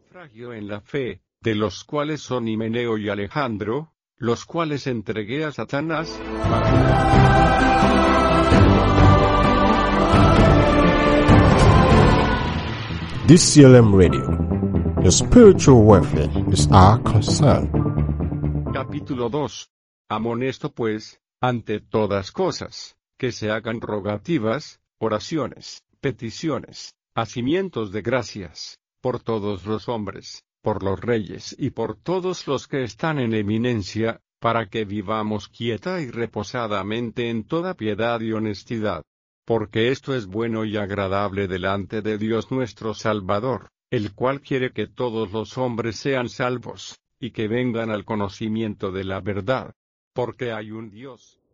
naufragio en la fe, de los cuales son Himeneo y Alejandro, los cuales entregué a Satanás, DCLM Radio. The spiritual warfare is our concern. Capítulo 2. Amonesto pues, ante todas cosas, que se hagan rogativas, oraciones, peticiones, hacimientos de gracias, por todos los hombres, por los reyes y por todos los que están en eminencia, para que vivamos quieta y reposadamente en toda piedad y honestidad. Porque esto es bueno y agradable delante de Dios nuestro Salvador, el cual quiere que todos los hombres sean salvos, y que vengan al conocimiento de la verdad. Porque hay un Dios,